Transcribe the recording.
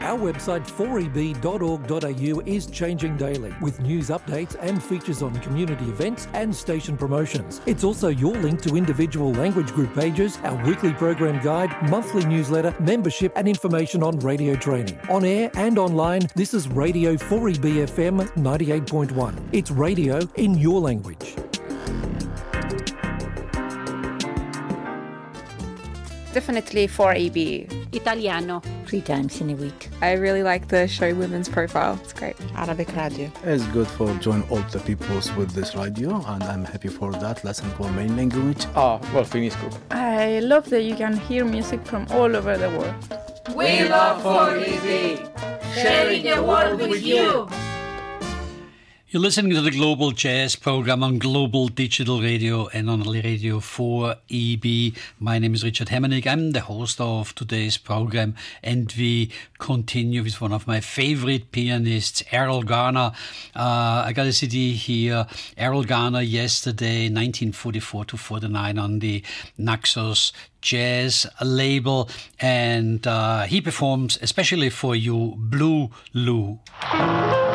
Our website 4eb.org.au is changing daily with news updates and features on community events and station promotions. It's also your link to individual language group pages, our weekly program guide, monthly newsletter, membership and information on radio training. On air and online, this is Radio 4EB FM 98.1. It's radio in your language. Definitely 4EB. Italiano. 3 times in a week. I really like the show Women's Profile. It's great. Arabic Radio. It's good for join all the peoples with this radio, and I'm happy for that. Lesson for main language. Well, finisco. I love that you can hear music from all over the world. We love 4EB, sharing the world with you. You're listening to the Global Jazz program on Global Digital Radio and on Radio 4EB. My name is Richard Hemmernick. I'm the host of today's program, and we continue with one of my favorite pianists, Erroll Garner. I got a CD here, Erroll Garner, yesterday, 1944 to 49 on the Naxos Jazz label, and he performs especially for you, Blue Lou.